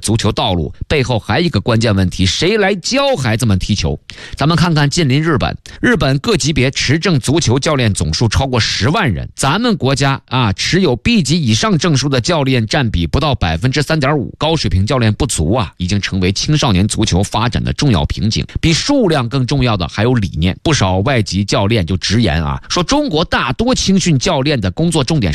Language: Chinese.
足球道路，背后还有一个关键问题，谁来教孩子们踢球？咱们看看近邻日本，日本各级别持证足球教练总数超过10万人，咱们国家持有 B 级以上证书的教练占比不到 3.5%， 高水平教练不足已经成为青少年足球发展的重要瓶颈。比数量更重要的还有理念，不少外籍教练就直言说中国大多青训教练的工作重点